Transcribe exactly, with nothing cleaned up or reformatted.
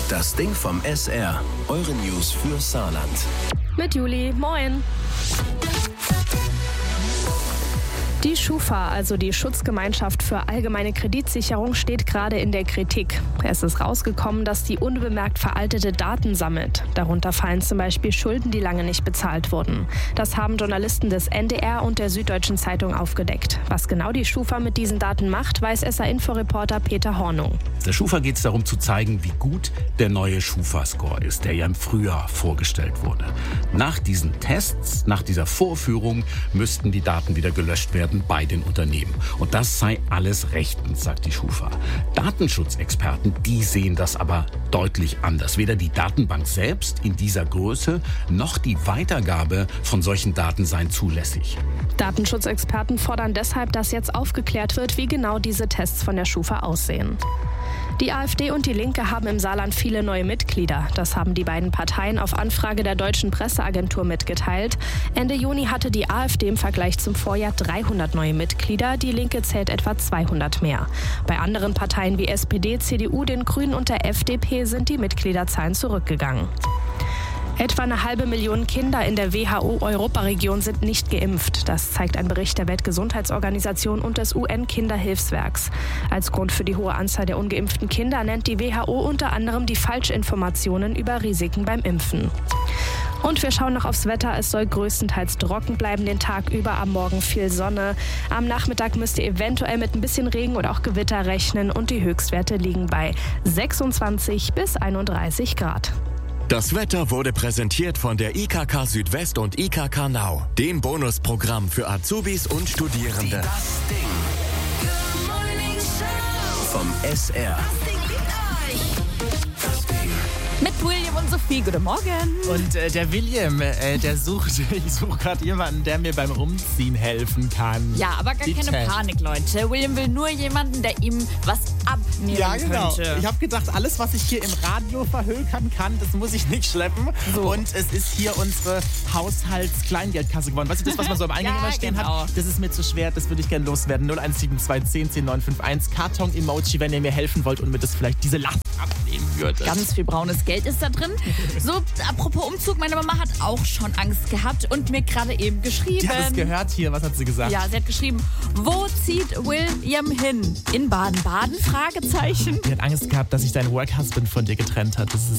Das Ding vom S R. Eure News für Saarland. Mit Juli. Moin. Die Schufa, also die Schutzgemeinschaft für allgemeine Kreditsicherung, steht gerade in der Kritik. Es ist rausgekommen, dass die unbemerkt veraltete Daten sammelt. Darunter fallen zum Beispiel Schulden, die lange nicht bezahlt wurden. Das haben Journalisten des N D R und der Süddeutschen Zeitung aufgedeckt. Was genau die Schufa mit diesen Daten macht, weiß S R-Info-Reporter Peter Hornung. Der Schufa geht es darum zu zeigen, wie gut der neue Schufa-Score ist, der ja im Frühjahr vorgestellt wurde. Nach diesen Tests, nach dieser Vorführung, müssten die Daten wieder gelöscht werden bei den Unternehmen. Und das sei alles rechtens, sagt die Schufa. Datenschutzexperten, die sehen das aber deutlich anders. Weder die Datenbank selbst in dieser Größe noch die Weitergabe von solchen Daten seien zulässig. Datenschutzexperten fordern deshalb, dass jetzt aufgeklärt wird, wie genau diese Tests von der Schufa aussehen. Die AfD und die Linke haben im Saarland viele neue Mitglieder. Das haben die beiden Parteien auf Anfrage der Deutschen Presseagentur mitgeteilt. Ende Juni hatte die AfD im Vergleich zum Vorjahr dreihundert neue Mitglieder. Die Linke zählt etwa zweihundert mehr. Bei anderen Parteien wie S P D, C D U, den Grünen und der F D P sind die Mitgliederzahlen zurückgegangen. Etwa eine halbe Million Kinder in der W H O-Europaregion sind nicht geimpft. Das zeigt ein Bericht der Weltgesundheitsorganisation und des U N-Kinderhilfswerks. Als Grund für die hohe Anzahl der ungeimpften Kinder nennt die W H O unter anderem die Falschinformationen über Risiken beim Impfen. Und wir schauen noch aufs Wetter. Es soll größtenteils trocken bleiben den Tag über, am Morgen viel Sonne. Am Nachmittag müsst ihr eventuell mit ein bisschen Regen oder auch Gewitter rechnen und die Höchstwerte liegen bei sechsundzwanzig bis einunddreißig Grad. Das Wetter wurde präsentiert von der I K K Südwest und I K K Now, dem Bonusprogramm für Azubis und Studierende. Das Ding vom S R. Mit William und Sophie, guten Morgen. Und äh, der William, äh, der sucht, ich suche gerade jemanden, der mir beim Rumziehen helfen kann. Ja, aber gar Bitte. keine Panik, Leute. William will nur jemanden, der ihm was abnehmen Ja, genau. könnte. Ich habe gedacht, alles, was ich hier im Radio verhökern kann, das muss ich nicht schleppen. So. Und es ist hier unsere Haushaltskleinggeldkasse geworden. Weißt du, das, was man so am Eingang Ja, immer stehen genau. hat, das ist mir zu schwer, das würde ich gerne loswerden. null eins sieben zwei zehn zehn neun fünf eins, Karton-Emoji, wenn ihr mir helfen wollt und mir das vielleicht diese Last abnehmen würdet. Ganz viel braunes Geld ist da drin. So, apropos Umzug, meine Mama hat auch schon Angst gehabt und mir gerade eben geschrieben. Die hat es gehört hier, was hat sie gesagt? Ja, sie hat geschrieben, wo zieht William hin? In Baden-Baden? Fragezeichen. Die hat Angst gehabt, dass sich dein Work-Husband von dir getrennt hat. Das ist